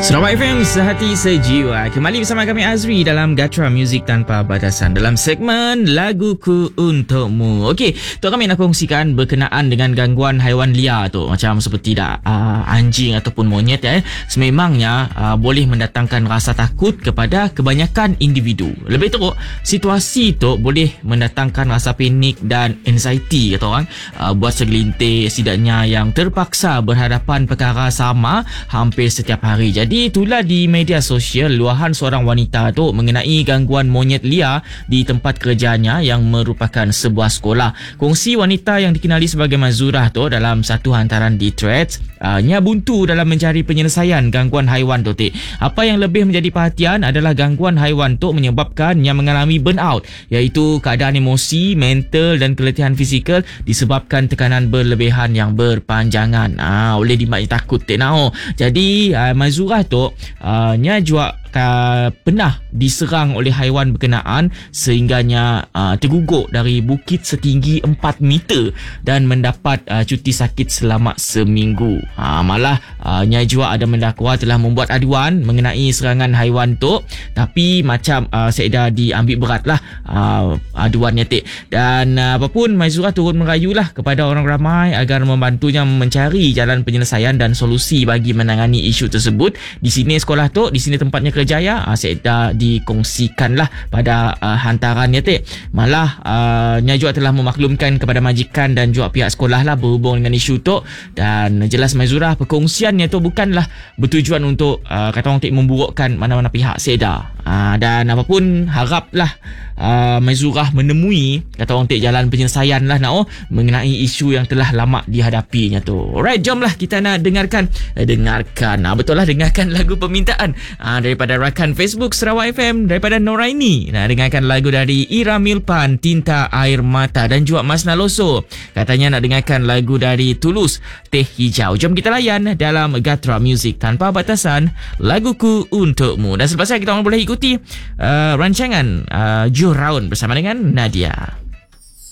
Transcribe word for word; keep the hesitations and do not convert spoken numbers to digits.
Sarawak F M, sehati sejiwa. Kembali bersama kami Azri dalam Gatra Music Tanpa Batasan dalam segmen Laguku Untukmu. Okey, tu kami nak kongsikan berkenaan dengan gangguan haiwan liar tu, macam seperti dah uh, anjing ataupun monyet eh. Sememangnya uh, boleh mendatangkan rasa takut kepada kebanyakan individu. Lebih teruk, situasi tu boleh mendatangkan rasa panik dan anxiety kata orang. Uh, buat segelintir setidaknya yang terpaksa berhadapan perkara sama hampir setiap hari. Jadi Jadi itulah di media sosial luahan seorang wanita tu mengenai gangguan monyet liar di tempat kerjanya yang merupakan sebuah sekolah. Kongsi wanita yang dikenali sebagai Mazurah tu dalam satu hantaran di Threads, uh, nya buntu dalam mencari penyelesaian gangguan haiwan tu. Apa yang lebih menjadi perhatian adalah gangguan haiwan tu menyebabkannya mengalami burnout, iaitu keadaan emosi, mental dan keletihan fizikal disebabkan tekanan berlebihan yang berpanjangan. Ah, oleh dimaknai takut tak nak. Jadi uh, Mazurah tu uh, nya juga uh, pernah diserang oleh haiwan berkenaan sehingganya uh, terguguk dari bukit setinggi empat meter dan mendapat uh, cuti sakit selama seminggu. Uh, malah uh, nya juga ada mendakwa telah membuat aduan mengenai serangan haiwan tu, tapi macam uh, saya dah diambil berat lah uh, aduannya tik. Dan uh, apapun, Mazurah turut merayulah kepada orang ramai agar membantunya mencari jalan penyelesaian dan solusi bagi menangani isu tersebut. Di sini sekolah tu, di sini tempatnya kerja ya, uh, saya dah dikongsikan lah pada uh, hantarannya tik. Malah uh, nya juga telah memaklumkan kepada majikan dan juga pihak sekolah lah berhubung dengan isu tu. Dan jelas Mazurah, perkongsiannya tu bukanlah bertujuan untuk uh, kata orang tik memburukkan mana-mana pihak, saya dah. Uh, dan apapun, haraplah uh, Mazurah menemui kata orang tik jalan penyelesaian lah nak oh, mengenai isu yang telah lama dihadapinya tu. Alright, jomlah kita nak dengarkan eh, dengarkan ah, betul lah dengarkan lagu permintaan ah, daripada rakan Facebook Sarawak F M, daripada Noraini. Nak dengarkan lagu dari Ira Milpan, Tinta Air Mata, dan juga Mas Naloso katanya nak dengarkan lagu dari Tulus, Teh Hijau. Jom kita layan dalam Gatra Music Tanpa Batasan, Laguku Untukmu. Dan selepas itu kita orang boleh ikuti uh, rancangan uh, Juraun bersama dengan Nadia.